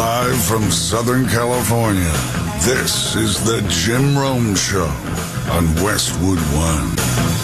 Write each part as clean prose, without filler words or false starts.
Live from Southern California, this is the Jim Rome Show on Westwood One.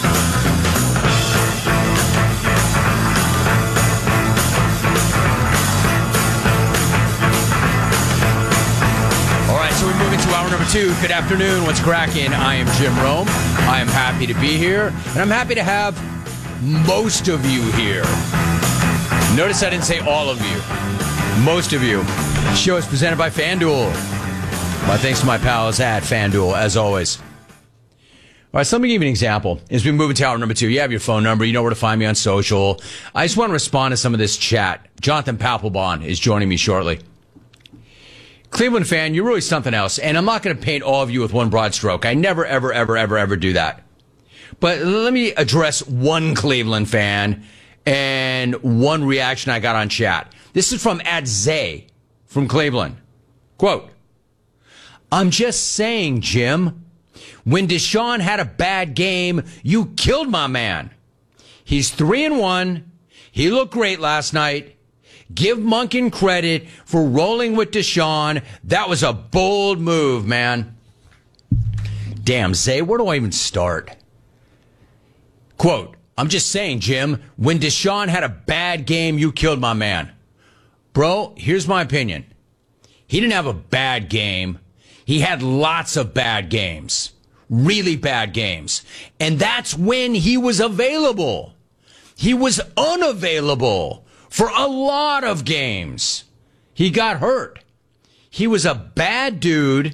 All right, so we move into hour number 2. Good afternoon. What's cracking? I am Jim Rome. I am happy to be here, and I'm happy to have most of you here. Notice I didn't say all of you. Most of you. The show is presented by FanDuel. My thanks to my pals at FanDuel, as always. All right, so let me give you an example. As we move into hour number 2, you have your phone number. You know where to find me on social. I just want to respond to some of this chat. Jonathan Papelbon is joining me shortly. Cleveland fan, you're really something else. And I'm not going to paint all of you with one broad stroke. I never, ever do that. But let me address one Cleveland fan and one reaction I got on chat. This is from @Zay from Cleveland. Quote, I'm just saying, Jim, when Deshaun had a bad game, you killed my man. He's 3-1. He looked great last night. Give Monken credit for rolling with Deshaun. That was a bold move, man. Damn, Zay, where do I even start? Quote, I'm just saying, Jim, when Deshaun had a bad game, you killed my man. Bro, here's my opinion. He didn't have a bad game. He had lots of bad games. Really bad games. And that's when he was available. He was unavailable for a lot of games. He got hurt. He was a bad dude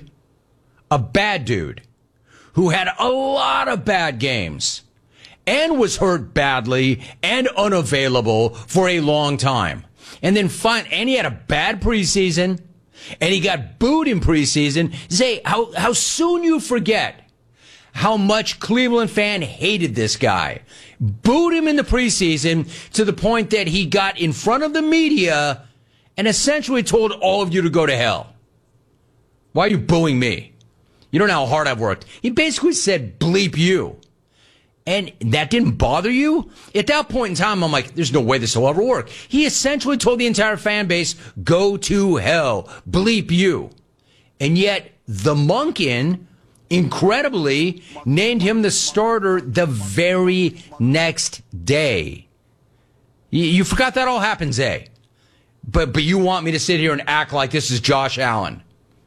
who had a lot of bad games and was hurt badly and unavailable for a long time. And then and he had a bad preseason, and he got booed in preseason. Zay, how soon you forget how much Cleveland fan hated this guy. Booed him in the preseason to the point that he got in front of the media and essentially told all of you to go to hell. Why are you booing me? You don't know how hard I've worked. He basically said, bleep you. And that didn't bother you? At that point in time, I'm like, there's no way this will ever work. He essentially told the entire fan base, go to hell, bleep you. And yet, the Monken, incredibly, named him the starter the very next day. You forgot that all happened, Zay. But you want me to sit here and act like this is Josh Allen.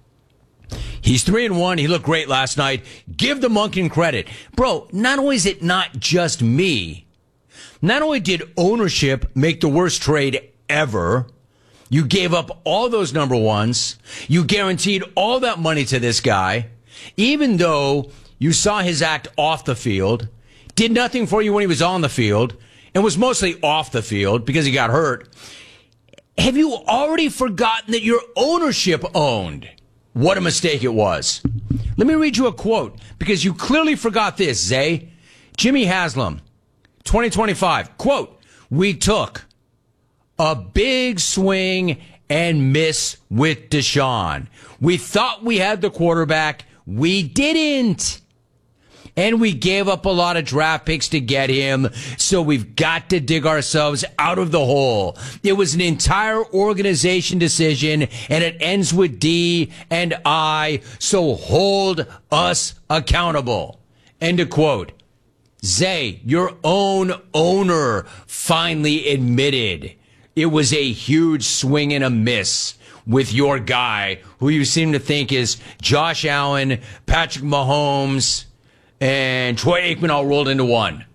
He's 3-1. He looked great last night. Give the Monken credit. Bro, not only is it not just me, not only did ownership make the worst trade ever, you gave up all those number ones, you guaranteed all that money to this guy, even though you saw his act off the field, did nothing for you when he was on the field, and was mostly off the field because he got hurt. Have you already forgotten that your ownership owned? What a mistake it was. Let me read you a quote, because you clearly forgot this, Zay. Jimmy Haslam, 2025, quote, we took a big swing and miss with Deshaun. We thought we had the quarterback. We didn't. And we gave up a lot of draft picks to get him, so we've got to dig ourselves out of the hole. It was an entire organization decision, and it ends with D and I, so hold us accountable. End of quote. Zay, your own owner finally admitted it was a huge swing and a miss with your guy, who you seem to think is Josh Allen, Patrick Mahomes, and Troy Aikman all rolled into one.